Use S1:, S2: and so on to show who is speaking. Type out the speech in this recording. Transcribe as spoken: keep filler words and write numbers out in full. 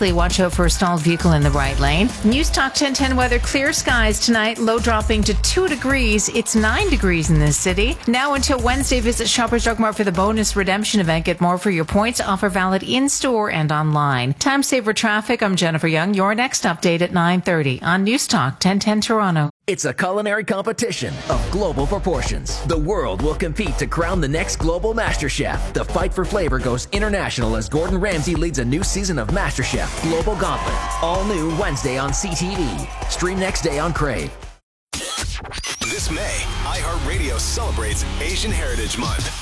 S1: quickly. Watch out for a stalled vehicle in the right lane. News Talk ten ten weather. Clear skies tonight. Low dropping to two degrees. It's nine degrees in this city. Now until Wednesday, visit Shoppers Drug Mart for the bonus redemption event. Get more for your points. Offer valid in-store and online. Time saver traffic. I'm Jennifer Young. Your next update at nine thirty on News Talk ten ten Toronto.
S2: It's a culinary competition of global proportions. The world will compete to crown the next global master chef. The fight for flavor goes international as Gordon Ramsay leads a new season of MasterChef Global Gauntlet. All new Wednesday on C T V. Stream next day on Crave.
S3: This May, iHeartRadio celebrates Asian Heritage Month.